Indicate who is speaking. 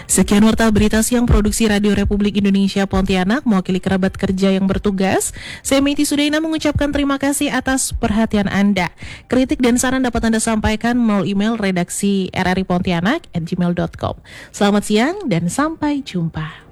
Speaker 1: Sekian warta berita siang produksi Radio Republik Indonesia Pontianak, mewakili kerabat kerja yang bertugas. Saya Meiti Sudaina mengucapkan terima kasih atas perhatian Anda. Kritik dan saran dapat Anda sampaikan melalui email redaksi rripontianak@gmail.com. Selamat siang dan sampai jumpa.